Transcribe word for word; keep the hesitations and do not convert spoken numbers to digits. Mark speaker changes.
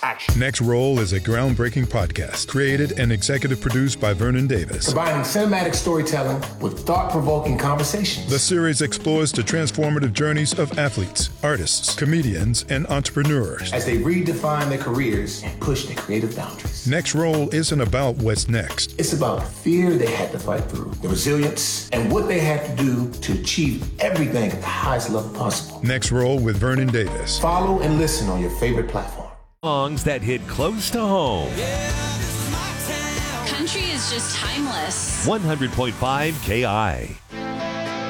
Speaker 1: action.
Speaker 2: Next Roll is a groundbreaking podcast created and executive produced by Vernon Davis.
Speaker 1: Combining cinematic storytelling with thought-provoking conversations.
Speaker 2: The series explores the transformative journeys of athletes, artists, comedians, and entrepreneurs
Speaker 1: as they redefine their careers and push their creative boundaries.
Speaker 2: Next Roll isn't about what's next.
Speaker 1: It's about the fear they had to fight through, the resilience, and what they had to do to achieve everything at the highest level possible.
Speaker 2: Next Roll with Vernon Davis.
Speaker 1: Follow and listen on your favorite platform.
Speaker 3: Songs that hit close to home.
Speaker 4: Country is just timeless.
Speaker 3: one hundred point five K I.